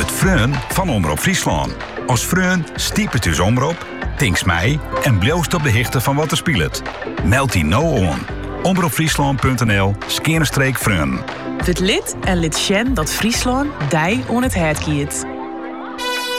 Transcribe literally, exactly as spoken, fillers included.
Het Freun van Omroep Friesland. Als Freun stiep het dus omroep, tinks mij en bloost op de hichte van wat er speelt. Meld die nou aan. omroepfriesland punt n l skeerstreek Freun. Het lid en lid Sjen dat Friesland dij on het hert kiet.